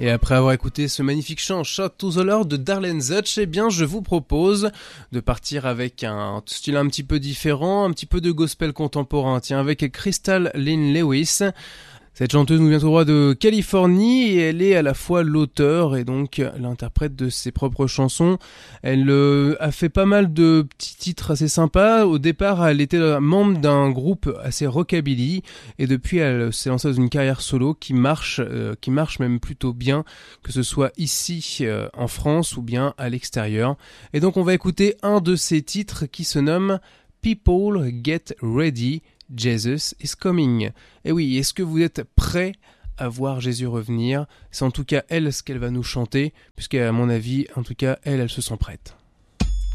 Et après avoir écouté ce magnifique chant Shout to the Lord de Darlene Zutch, eh bien je vous propose de partir avec un style un petit peu différent, un petit peu de gospel contemporain, tiens, avec Crystal Lynn Lewis. Cette chanteuse nous vient tout droit de Californie et elle est à la fois l'auteur et donc l'interprète de ses propres chansons. Elle a fait pas mal de petits titres assez sympas. Au départ, elle était membre d'un groupe assez rockabilly et depuis, elle s'est lancée dans une carrière solo qui marche même plutôt bien, que ce soit ici en France ou bien à l'extérieur. Et donc, on va écouter un de ses titres qui se nomme People Get Ready. Jesus is coming. Et oui, est-ce que vous êtes prêts à voir Jésus revenir ? C'est en tout cas elle ce qu'elle va nous chanter, puisqu'à mon avis, en tout cas, elle se sent prête.